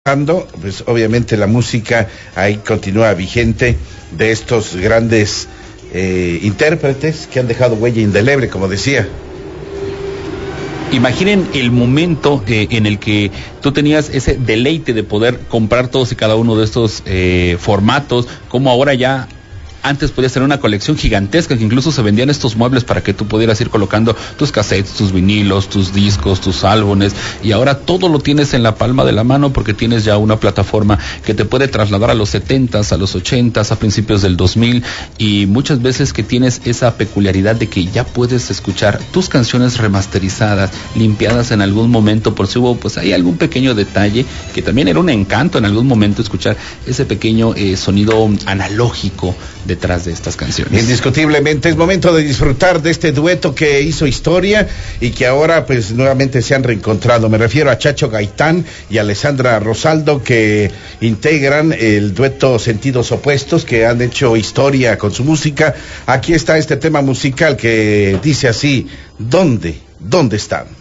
Pues obviamente la música ahí continúa vigente de estos grandes intérpretes que han dejado huella indeleble, como decía. Imaginen el momento en el que tú tenías ese deleite de poder comprar todos y cada uno de estos formatos, como ahora ya. Antes podías tener una colección gigantesca que incluso se vendían estos muebles para que tú pudieras ir colocando tus cassettes, tus vinilos, tus discos, tus álbumes, y ahora todo lo tienes en la palma de la mano porque tienes ya una plataforma que te puede trasladar a los 70s, a los 80s, a principios del 2000, y muchas veces que tienes esa peculiaridad de que ya puedes escuchar tus canciones remasterizadas, limpiadas en algún momento, por si hubo, pues hay algún pequeño detalle, que también era un encanto en algún momento escuchar ese pequeño sonido analógico detrás de estas canciones. Indiscutiblemente es momento de disfrutar de este dueto que hizo historia y que ahora pues nuevamente se han reencontrado. Me refiero a Chacho Gaitán y Alessandra Rosaldo, que integran el dueto Sentidos Opuestos, que han hecho historia con su música. Aquí está este tema musical que dice así: ¿Dónde están?